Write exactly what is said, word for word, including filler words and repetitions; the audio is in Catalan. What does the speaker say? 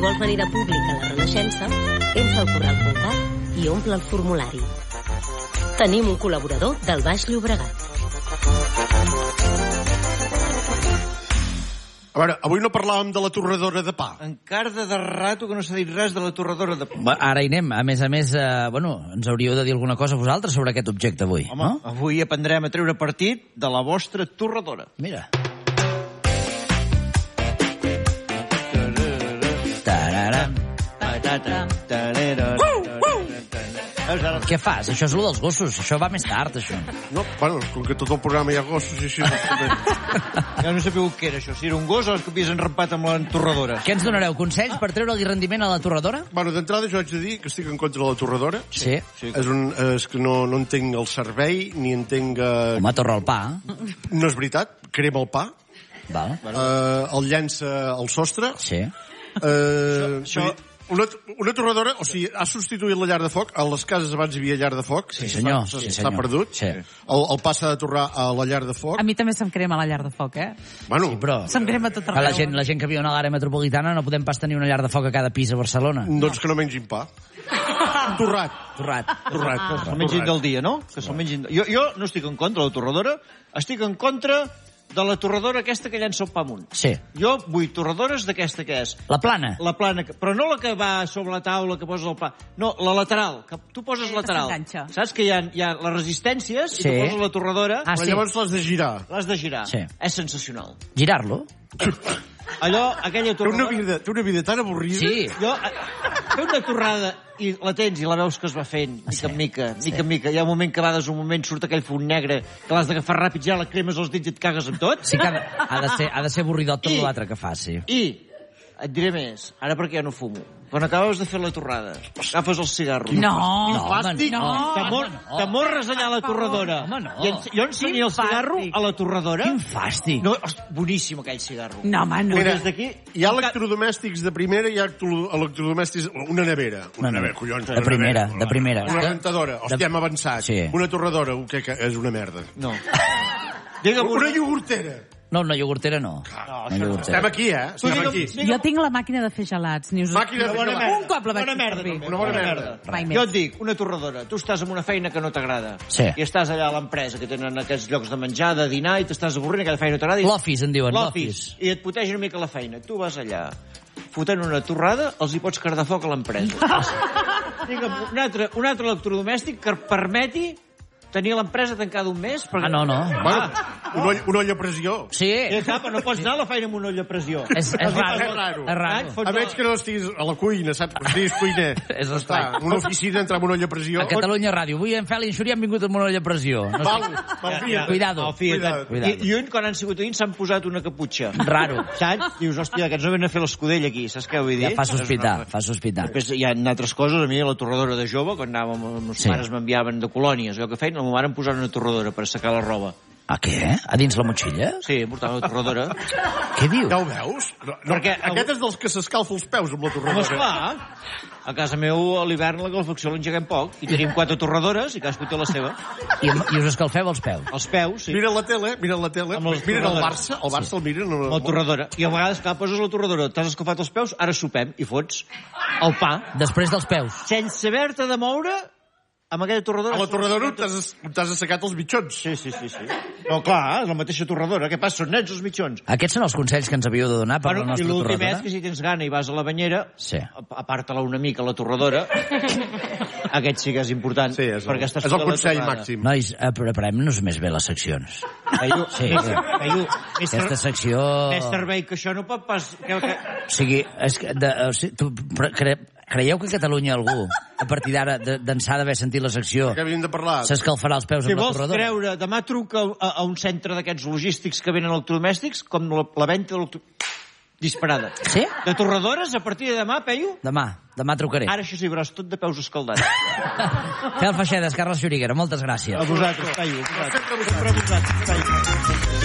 Vols venir a públic a la Renaixença? Entra al corral punt cat i omple el formulari. Tenim un col·laborador del Baix Llobregat. A veure, avui no parlàvem de la torradora de pa. Encara de rato que no s'ha dit res de la torradora de pa. Va, ara hi anem. A més a més, eh, bueno, ens hauríeu de dir alguna cosa vosaltres sobre aquest objecte avui. Home, no? avui aprendrem a treure partit de la vostra torradora. Mira. Tararam. Què fas? Això és el dels gossos. Això va més tard, això. No, bueno, com que tot el programa hi ha gossos i així... Ja no sabíeu què era això, si era un gos o els que havies enrampat amb la torradora. Què ens donareu? Consells per treure-li rendiment a la torradora? Bueno, d'entrada jo haig de dir que estic en contra de la torradora. Sí. Sí. És, un, és que no, no entenc el servei, ni entenc... Uh... Home, torra el pa. No és veritat, crema el pa, Val. uh, el llença al sostre... Sí. Uh, Això- això... Una, una torradora, o sigui, ha substituït la llar de foc. A les cases abans hi havia llar de foc. Sí, senyor. S'ha Sí, s'ha senyor. perdut. Sí. El, el pa s'ha de torrar a la llar de foc. A mi també se'm crema la llar de foc, eh? Bueno, Sí, però... Se'm crema tot Clar, arreu. la gent, la gent que viu a l'àrea metropolitana no podem pas tenir una llar de foc a cada pis a Barcelona. doncs que no mengin pa. Torrat. Torrat. Torrat. Que se'l mengin del dia, no? Que se'l mengin... Jo, jo no estic en contra de la torradora, estic en contra de la torradora aquesta que llença el pa amunt. Sí. Jo vull torradores d'aquesta que és. La plana. La plana, que- però no la que va sobre la taula, que poses el pa. No, la lateral, que tu poses Que lateral. s'enganxa. Saps que hi ha, hi ha les resistències i Sí. tu poses la torradora, Ah, Però sí. llavors l'has de girar. l'has de girar. Sí. És sensacional. Girar-lo. Allò, aquella Té una torradora... vida, té una vida tan avorrida. Sí. Jo, eh, fer una torrada i la tens i la veus que es va fent, mica Sí. en mica, mica en mica. Hi ha un moment que va des un moment, surt aquell fum negre, que l'has d'agafar ràpid, ja la cremes als dits i et cagues amb tot. Sí que ha de, ha de ser, ha de ser avorridot tot I- l'altre que fa, sí. I et diré més, ara perquè ja no fumo. Quan acabes de fer la torrada, agafes el cigarro. No, No, plàstic. no. T'amor, home, no. t'amorres allà a la torradora. Home, no. I en, jo ensenia el cigarro Quin a la torradora. Quin fàstic. No, host, boníssim aquell cigarro. No, home, no. Mira, des d'aquí... Hi ha electrodomèstics de primera i hi ha electro- electrodomèstics... Una nevera. Una No, no. nevera, collons. De una primera, nevera. de primera. Una rentadora. Hòstia, hem avançat. Sí. Una torradora, què, que és una merda. No. Digue'm Una iogurtera. No, una iogurtera no. No, Una això no. iogurtera. Estem aquí, eh? Tu Estem digue'm- aquí. digue'm- Jo tinc la màquina de fer gelats. Ni us... Màquina de Una fer merda. Un cop la vaig Una merda, servir. també. Una bona merda. Mai més. Jo et dic, una torradora. Tu estàs en una feina que no t'agrada. Sí. I estàs allà a l'empresa, que tenen aquests llocs de menjar, de dinar, i t'estàs avorrint, aquella feina no t'agrada. i- L'office, en diuen, L'office. I et puteix una mica la feina. Tu vas allà, fotent una torrada, els hi pots cardar foc a l'empresa. Digue'm, un altre, un altre electrodomèstic que permeti tenir l'empresa tancada un mes. Perquè... Ah, no, no. Bueno, una, olla- una olla a pressió. Sí. Ja està, però no pots anar a la feina amb una olla a pressió. És, és raro. És raro. És raro. Fots A menys que no estiguis a la cuina, saps? Que estiguis cuiner. És Està, estrany. una oficina, entrar amb una olla a pressió. A Catalunya Ràdio. Avui en Feli i en Xuri han vingut amb una olla a pressió. No sé. Val, val, Ja, Cuidado. No, Fiat, Cuidado. Cuidado. I, I un, quan han sigut dins, s'han posat una caputxa. Raro. Saps? Dius, hòstia, aquests no venen a fer l'escudell aquí, saps què vull dir? Ja fa sospitar, fa sospitar. Després hi ha altres coses, a mi a la torradora de jove, quan anàvem, els meus Sí. pares m'enviaven de colònies, allò que feien, la meva mare em posava una torradora per assecar la roba. A què? A dins la motxilla? Sí, em portava la torradora. Què dius? Ja ho veus? No, no, Perquè- aquest és dels que s'escalfa els peus amb la Home, torradora. esclar, a casa meu a l'hivern la calefacció l'engeguem poc, i tenim quatre torradores i cadascú té la seva. I, I us escalfeu els peus? Els peus, sí, Mira la tele, mira la tele. Amb les Miren el torradores. Barça, el Barça el miren. amb la torradora. I a vegades, clar, poses la torradora, t'has escalfat els peus, ara sopem i fots el pa. Després dels peus. Sense haver-te de moure, amb aquella torradora... A la torradora t'has t'has assecat els mitjons. Sí, sí, sí, sí. No, clar, és la mateixa torradora. Què passa? Són nets els mitjons. Aquests són els consells que ens havíeu de donar per Bueno, la I nostra l'últim és torradora? que si tens gana i vas a la banyera, Sí. ap- aparta-la una mica, la torradora. Aquest sí que és important. Sí, és el, perquè estàs és el fent la consell torrada. màxim. Nois, eh, preparem-nos més bé les seccions. Caiu, Sí. caiu, més, ser, Aquesta secció... més servei que això no pot pas... Que, que... O sigui, és que de, o sigui tu, pre- cre, creieu que a Catalunya algú, a partir d'ara, de- d'ençà d'haver sentit la secció, Que havíem de parlar. s'escalfarà els peus Si amb la vols torradora? treure, demà truca a, a un centre d'aquests logístics que venen electrodomèstics, com la, la venda d'electrodomèstics. Disparada. Sí? De torradores, a partir de demà, Peyu? Demà, demà trucaré. Ara això sí, veuràs tot de peus escaldats. Fel Feixedes, Carles Xuriguera, moltes gràcies. A vosaltres, Peyu. A vosaltres. Sempre a vosaltres, Peyu.